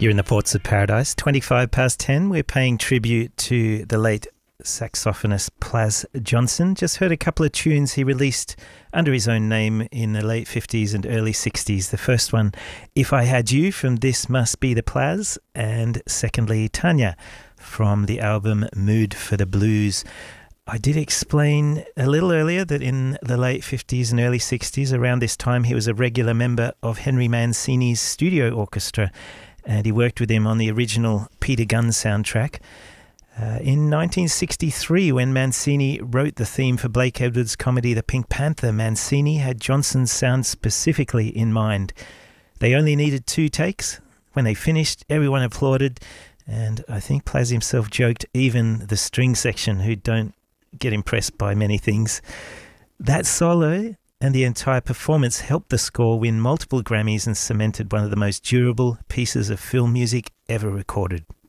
You're in the Ports of Paradise, 25 past 10. We're paying tribute to the late saxophonist Plas Johnson. Just heard a couple of tunes he released under his own name in the late 50s and early 60s. The first one, If I Had You, from This Must Be the Plas, and secondly, Tanya, from the album Mood for the Blues. I did explain a little earlier that in the late 50s and early 60s, around this time, he was a regular member of Henry Mancini's studio orchestra, and he worked with him on the original Peter Gunn soundtrack. In 1963, when Mancini wrote the theme for Blake Edwards' comedy The Pink Panther, Mancini had Johnson's sound specifically in mind. They only needed 2 takes. When they finished, everyone applauded, and I think Plas himself joked, even the string section, who don't get impressed by many things. That solo and the entire performance helped the score win multiple Grammys and cemented one of the most durable pieces of film music ever recorded.